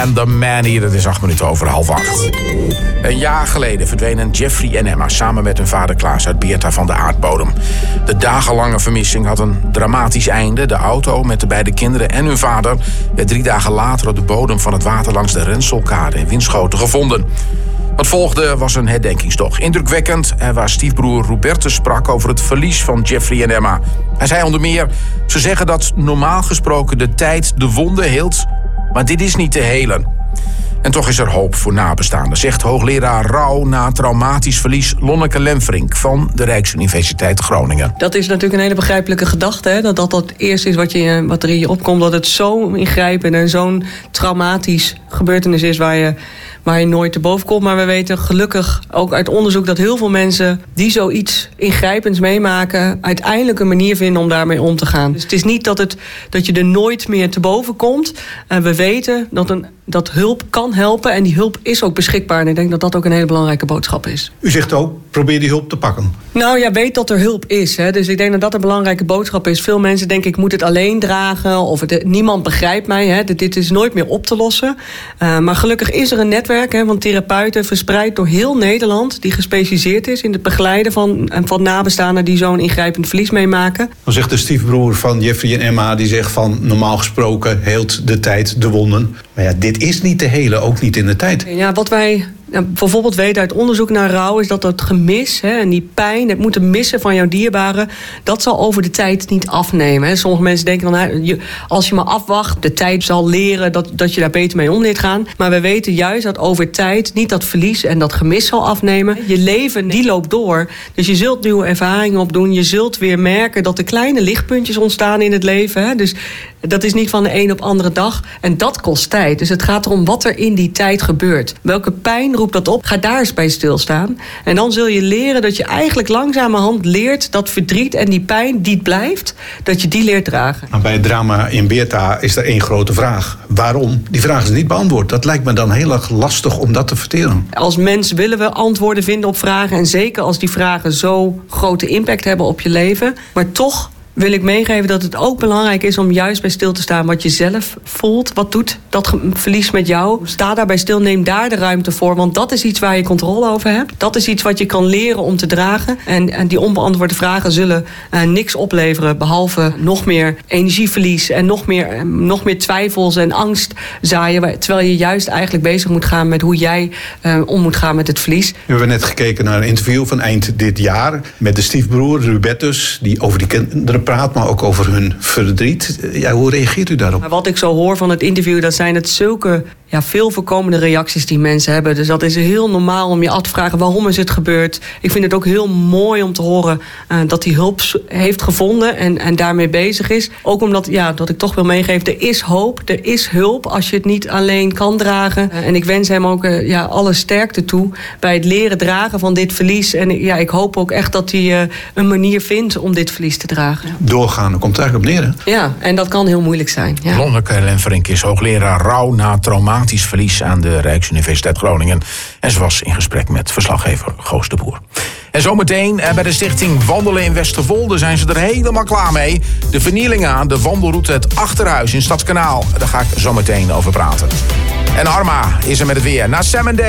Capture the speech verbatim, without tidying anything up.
and the Man hier. Het is acht minuten over half acht. Een jaar geleden verdwenen Jeffrey en Emma samen met hun vader Klaas uit Beerta van de aardbodem. De dagenlange vermissing had een dramatisch einde. De auto met de beide kinderen en hun vader werd drie dagen later op de bodem van het water langs de Renselkade in Winschoten gevonden. Wat volgde was een herdenkingstocht. Indrukwekkend, waar stiefbroer Robertus sprak over het verlies van Jeffrey en Emma. Hij zei onder meer: ze zeggen dat normaal gesproken de tijd de wonden heelt, maar dit is niet te helen. En toch is er hoop voor nabestaanden, zegt hoogleraar rouw na traumatisch verlies Lonneke Lemfrink van de Rijksuniversiteit Groningen. Dat is natuurlijk een hele begrijpelijke gedachte, hè? Dat dat het eerste is wat, je, wat er in je opkomt, dat het zo ingrijpend en zo'n traumatisch gebeurtenis is waar je, waar je nooit te boven komt. Maar we weten gelukkig ook uit onderzoek dat heel veel mensen die zoiets ingrijpends meemaken uiteindelijk een manier vinden om daarmee om te gaan. Dus het is niet dat, het, dat je er nooit meer te boven komt. En we weten dat, een, dat hulp kan helpen en die hulp is ook beschikbaar. En ik denk dat dat ook een hele belangrijke boodschap is. U zegt ook, probeer die hulp te pakken. Nou ja, weet dat er hulp is. Hè. Dus ik denk dat dat een belangrijke boodschap is. Veel mensen denken, ik moet het alleen dragen of het, niemand begrijpt mij. Hè. Dit is nooit meer op te lossen. Uh, maar gelukkig is er een netwerk hè, van therapeuten verspreid door heel Nederland die gespecialiseerd is in het begeleiden van, van nabestaanden die zo'n ingrijpend verlies meemaken. Dan zegt de stiefbroer van Jeffrey en Emma, die zegt van normaal gesproken heelt de tijd de wonden. Maar ja, dit is niet te helen, ook niet in de tijd. Ja, wat wij nou, bijvoorbeeld weten uit onderzoek naar rouw is dat het gemis hè, en die pijn, het moeten missen van jouw dierbaren, dat zal over de tijd niet afnemen. Hè. Sommige mensen denken dan, hè, als je maar afwacht, de tijd zal leren dat, dat je daar beter mee om leert gaan. Maar we weten juist dat over tijd niet dat verlies en dat gemis zal afnemen. Je leven, die loopt door. Dus je zult nieuwe ervaringen opdoen. Je zult weer merken dat er kleine lichtpuntjes ontstaan in het leven. Hè. Dus dat is niet van de een op andere dag. En dat kost tijd. Dus het gaat erom wat er in die tijd gebeurt. Welke pijn roept dat op? Ga daar eens bij stilstaan. En dan zul je leren dat je eigenlijk langzamerhand leert dat verdriet en die pijn die blijft, dat je die leert dragen. Maar bij het drama in Beerta is er één grote vraag. Waarom? Die vraag is niet beantwoord. Dat lijkt me dan heel erg lastig om dat te vertellen. Als mens willen we antwoorden vinden op vragen. En zeker als die vragen zo grote impact hebben op je leven. Maar toch wil ik meegeven dat het ook belangrijk is om juist bij stil te staan wat je zelf voelt. Wat doet dat verlies met jou? Sta daarbij stil, neem daar de ruimte voor. Want dat is iets waar je controle over hebt. Dat is iets wat je kan leren om te dragen. En, en die onbeantwoorde vragen zullen uh, niks opleveren. Behalve nog meer energieverlies en nog meer, uh, nog meer twijfels en angst zaaien. Terwijl je juist eigenlijk bezig moet gaan met hoe jij uh, om moet gaan met het verlies. We hebben net gekeken naar een interview van eind dit jaar met de stiefbroer Robertus, die over die kinderen praat, maar ook over hun verdriet. Ja, hoe reageert u daarop? Wat ik zo hoor van het interview, dat zijn het zulke ja, veel voorkomende reacties die mensen hebben. Dus dat is heel normaal om je af te vragen, waarom is het gebeurd? Ik vind het ook heel mooi om te horen uh, dat hij hulp heeft gevonden en, en daarmee bezig is. Ook omdat, ja, dat ik toch wil meegeven, er is hoop, er is hulp als je het niet alleen kan dragen. Uh, en ik wens hem ook uh, ja, alle sterkte toe bij het leren dragen van dit verlies. En ja, ik hoop ook echt dat hij uh, een manier vindt om dit verlies te dragen. Ja. Doorgaan, daar komt het eigenlijk op neer, hè? Ja, en dat kan heel moeilijk zijn. Ja. Lonneke Lemfrink is hoogleraar rouw na traumatisch verlies aan de Rijksuniversiteit Groningen. En ze was in gesprek met verslaggever Goos de Boer. En zometeen bij de stichting Wandelen in Westerwolde zijn ze er helemaal klaar mee. De vernielingen aan de wandelroute Het Achterhuis in Stadskanaal. Daar ga ik zometeen over praten. En Arma is er met het weer. Na Sam and Dave